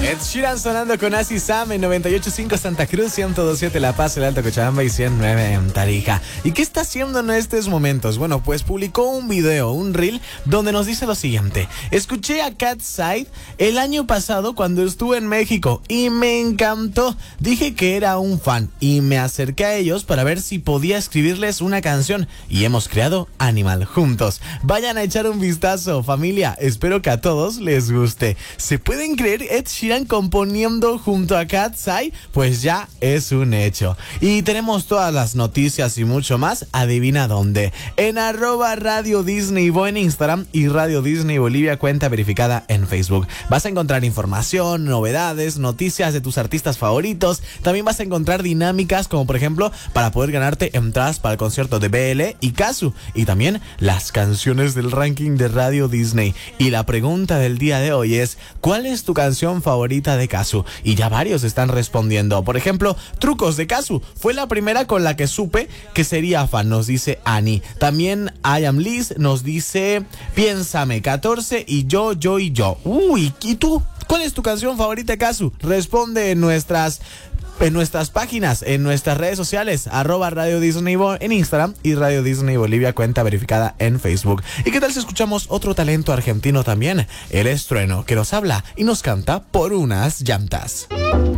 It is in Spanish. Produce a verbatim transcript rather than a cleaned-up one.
Ed Sheeran sonando con Asi Sam en noventa y ocho punto cinco Santa Cruz, ciento dos punto siete La Paz, el Alto Cochabamba y ciento nueve en Tarija. ¿Y qué está haciendo en estos momentos? Bueno, pues publicó un video, un reel, donde nos dice lo siguiente. Escuché a Catside el año pasado cuando estuve en México y me encantó. Dije que era un fan y me acerqué a ellos para ver si podía escribirles una canción y hemos creado Animal juntos. Vayan a echar un vistazo, familia. Espero que a todos les guste. ¿Se pueden creer Ed Sheeran componiendo junto a Catside? Pues ya es un hecho. Y tenemos todas las noticias y mucho más. Adivina dónde. En arroba Radio Disney Bo en Instagram y Radio Disney Bolivia, cuenta verificada en Facebook. Vas a encontrar información, novedades, noticias de tus artistas favoritos. También vas a encontrar dinámicas como por ejemplo para poder ganarte entradas para el concierto de B L y Kazu. Y también las canciones del ranking de Radio Disney. Y la pregunta del día de hoy es: ¿cuál es tu canción favorita de Kazu? Y ya varios están respondiendo. Por ejemplo, Trucos de Kazu fue la primera con la que supe que sería fan, nos dice Annie. También I Am Liz nos dice Piénsame catorce y Yo, Yo y Yo. Uy, ¿y tú? ¿Cuál es tu canción favorita de Kazu? Responde en nuestras en nuestras páginas, en nuestras redes sociales, arroba Radio Disney Bo en Instagram y Radio Disney Bolivia, cuenta verificada en Facebook. ¿Y qué tal si escuchamos otro talento argentino también? El Trueno, que nos habla y nos canta Por unas llantas.